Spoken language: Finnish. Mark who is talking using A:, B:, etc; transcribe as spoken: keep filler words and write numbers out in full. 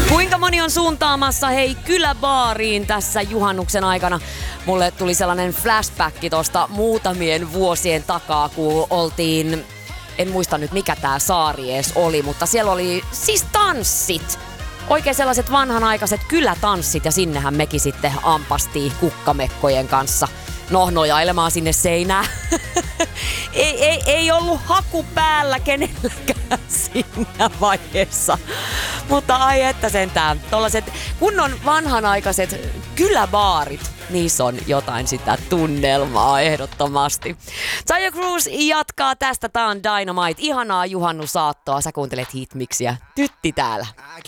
A: Kuinka moni on suuntaamassa hei kyläbaariin tässä juhannuksen aikana? Mulle tuli sellainen flashback tosta muutamien vuosien takaa, kun oltiin, en muista nyt mikä tää saari ees oli, mutta siellä oli siis tanssit. Oikein sellaiset vanhanaikaiset kylätanssit ja sinnehän mekin sitten ampastiin kukkamekkojen kanssa. No, nojailemaan sinne seinään. ei, ei, ei ollut haku päällä kenelläkään siinä vaiheessa. Mutta ai että sentään, tollaset kunnon vanhanaikaiset kyläbaarit, niissä on jotain sitä tunnelmaa ehdottomasti. Taija Cruz jatkaa tästä, tää on Dynamite. Ihanaa juhannusaattoa, sä kuuntelet Hitmixiä. Tytti täällä.